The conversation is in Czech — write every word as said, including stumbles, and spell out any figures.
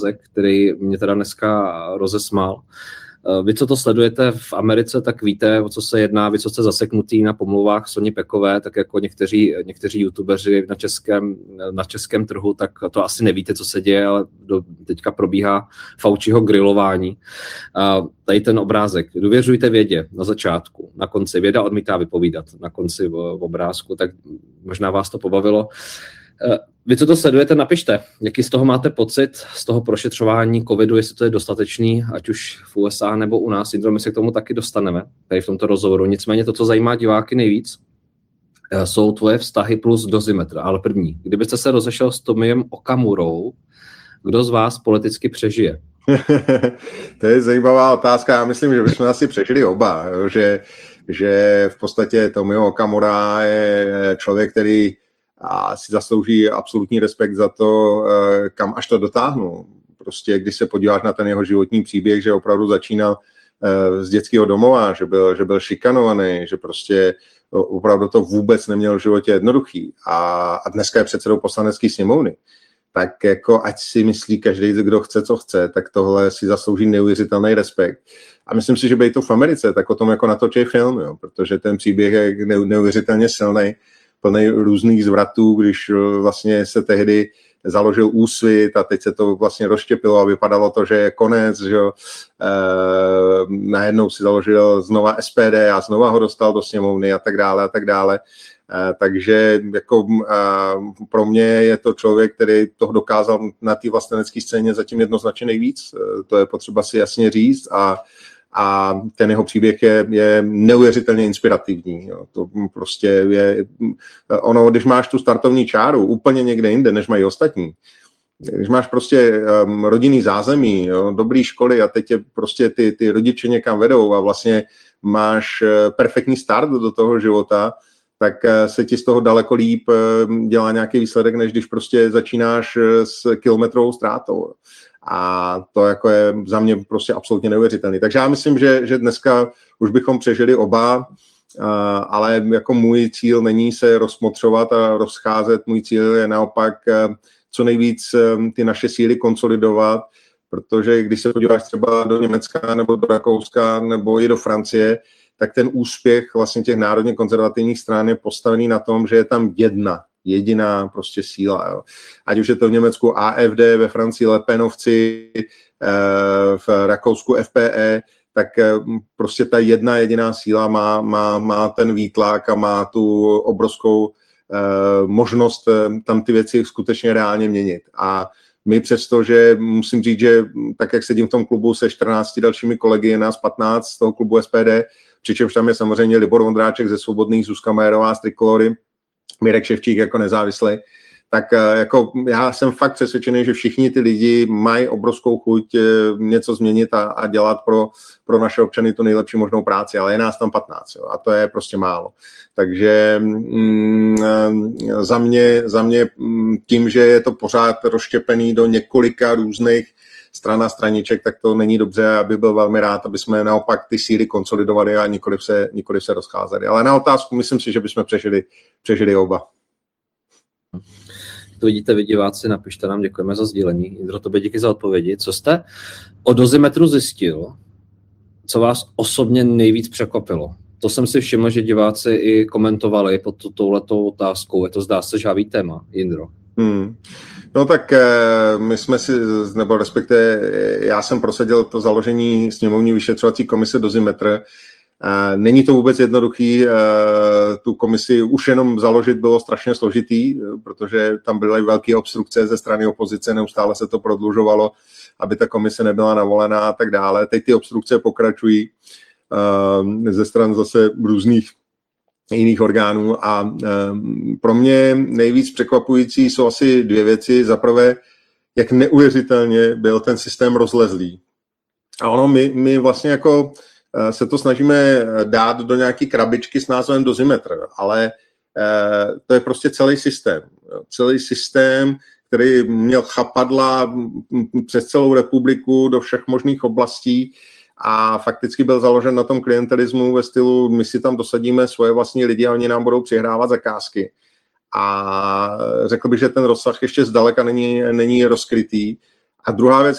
který mě teda dneska rozesmál. Vy, co to sledujete v Americe, tak víte, o co se jedná. Vy, co jste zaseknutý na pomluvách Soni Pekové, tak jako někteří, někteří youtubeři na českém, na českém trhu, tak to asi nevíte, co se děje, ale do, teďka probíhá Fauciho grilování. A tady ten obrázek. Důvěřujte vědě na začátku, na konci. Věda odmítá vypovídat na konci v, v obrázku, tak možná vás to pobavilo. Vy, co to sledujete, napište, jaký z toho máte pocit, z toho prošetřování covidu, jestli to je dostatečný, ať už v U S A nebo u nás. Jindro, my se k tomu taky dostaneme, tady v tomto rozhovoru. Nicméně to, co zajímá diváky nejvíc, jsou tvoje vztahy plus dozimetr. Ale první, kdybyste se rozešel s Tomiem Okamurou, kdo z vás politicky přežije? To je zajímavá otázka. Já myslím, že bychom asi přežili oba. Jo? Že, že v podstatě Tomio Okamura je člověk, který a si zaslouží absolutní respekt za to, kam až to dotáhnu. Prostě když se podíváš na ten jeho životní příběh, že opravdu začínal z dětského domova, že byl, že byl šikanovaný, že prostě opravdu to vůbec neměl v životě jednoduchý. A, a dneska je předsedou poslanecké sněmovny. Tak jako ať si myslí každý, kdo chce, co chce, tak tohle si zaslouží neuvěřitelný respekt. A myslím si, že by to v Americe, tak o tom jako natočí film, jo, protože ten příběh je neuvěřitelně silný, plný různých zvratů, když vlastně se tehdy založil Úsvit a teď se to vlastně rozštěpilo a vypadalo to, že je konec, že jo. E, najednou si založil znova S P D a znova ho dostal do sněmovny a tak dále a tak dále. E, takže jako e, pro mě je to člověk, který toho dokázal na té vlastenecké scéně zatím jednoznačně nejvíc. E, to je potřeba si jasně říct a A ten jeho příběh je, je neuvěřitelně inspirativní. Jo. To prostě je, ono, když máš tu startovní čáru úplně někde jinde, než mají ostatní, když máš prostě um, rodinný zázemí, jo, dobrý školy a teď je prostě ty, ty rodiče někam vedou a vlastně máš uh, perfektní start do toho života, tak uh, se ti z toho daleko líp uh, dělá nějaký výsledek, než když prostě začínáš uh, s kilometrovou ztrátou. A to jako je za mě prostě absolutně neuvěřitelný. Takže já myslím, že, že dneska už bychom přežili oba, ale jako můj cíl není se rozmotřovat a rozcházet. Můj cíl je naopak co nejvíc ty naše síly konsolidovat, protože když se podíváš třeba do Německa nebo do Rakouska nebo i do Francie, tak ten úspěch vlastně těch národně konzervativních stran je postavený na tom, že je tam jedna jediná prostě síla. Jo. Ať už je to v Německu A F D, ve Francii Le Penovci, v Rakousku F P E, tak prostě ta jedna jediná síla má, má, má ten výtlak a má tu obrovskou možnost tam ty věci skutečně reálně měnit. A my přesto, že musím říct, že tak, jak sedím v tom klubu se čtrnácti dalšími kolegy, je nás patnáct z toho klubu S P D, přičemž tam je samozřejmě Libor Vondráček ze Svobodných, Zuzka Majerová z Trikolory, Mirek Ševčík jako nezávislý, tak jako já jsem fakt přesvědčený, že všichni ty lidi mají obrovskou chuť něco změnit a, a dělat pro, pro naše občany tu nejlepší možnou práci, ale je nás tam patnáct, jo, a to je prostě málo. Takže mm, za mě, za mě tím, že je to pořád rozštěpený do několika různých stran a straniček, tak to není dobře, aby byl velmi rád, aby jsme naopak ty síly konsolidovali a nikoliv se, nikoliv se rozcházeli. Ale na otázku myslím si, že bychom přežili, přežili oba. To vidíte vy diváci, napište nám, děkujeme za sdílení. Jindro, tobě díky za odpovědi. Co jste o dozimetru zjistil, co vás osobně nejvíc překvapilo? To jsem si všiml, že diváci i komentovali pod touhletou otázkou. Je to zdá se žhavý téma, Jindro. Hmm. No tak my jsme si, nebo respektive já jsem prosadil to založení sněmovní vyšetřovací komise Dozimetr. Není to vůbec jednoduchý, tu komisi už jenom založit bylo strašně složitý, protože tam byly velké obstrukce ze strany opozice, neustále se to prodlužovalo, aby ta komise nebyla navolená a tak dále. Teď ty obstrukce pokračují ze stran zase různých jiných orgánů a pro mě nejvíc překvapující jsou asi dvě věci. Za prvé, jak neuvěřitelně byl ten systém rozlezlý. A ono my, my vlastně jako se to snažíme dát do nějaké krabičky s názvem Dozimetr, ale to je prostě celý systém. Celý systém, který měl chapadla přes celou republiku do všech možných oblastí a fakticky byl založen na tom klientelismu ve stylu, my si tam dosadíme svoje vlastní lidi a oni nám budou přihrávat zakázky. A řekl bych, že ten rozsah ještě zdaleka není, není rozkrytý. A druhá věc,